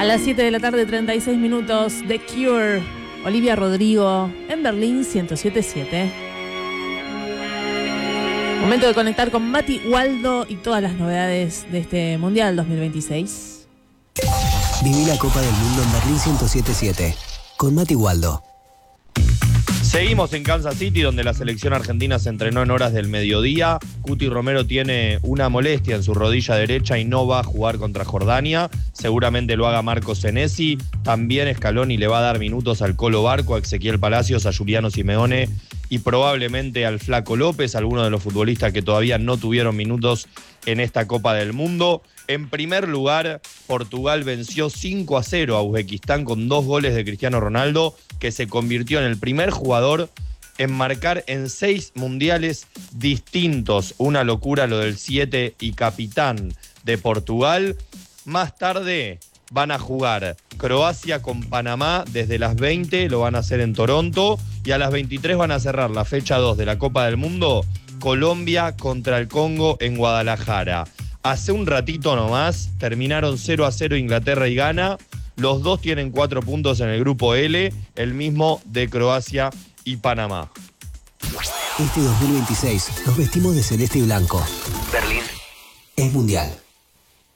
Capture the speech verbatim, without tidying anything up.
A las siete de la tarde, treinta y seis minutos, The Cure, Olivia Rodrigo, en Berlín ciento siete punto siete. Momento de conectar con Mati Waldo y todas las novedades de este Mundial dos mil veintiséis. Viví la Copa del Mundo en Berlín ciento siete punto siete, con Mati Waldo. Seguimos en Kansas City, donde la selección argentina se entrenó en horas del mediodía. Cuti Romero tiene una molestia en su rodilla derecha y no va a jugar contra Jordania. Seguramente lo haga Marco Senesi. También Scaloni le va a dar minutos al Colo Barco, a Ezequiel Palacios, a Juliano Simeone y probablemente al Flaco López, algunos de los futbolistas que todavía no tuvieron minutos en esta Copa del Mundo. En primer lugar, Portugal venció cinco a cero a Uzbekistán con dos goles de Cristiano Ronaldo, que se convirtió en el primer jugador en marcar en seis mundiales distintos. Una locura lo del siete y capitán de Portugal. Más tarde van a jugar Croacia con Panamá desde las veinte, lo van a hacer en Toronto, y a las veintitrés van a cerrar la fecha dos de la Copa del Mundo, Colombia contra el Congo en Guadalajara. Hace un ratito nomás terminaron cero a cero Inglaterra y Ghana. Los dos tienen cuatro puntos en el grupo L, el mismo de Croacia y Panamá. Este dos mil veintiséis nos vestimos de celeste y blanco. Berlín es mundial.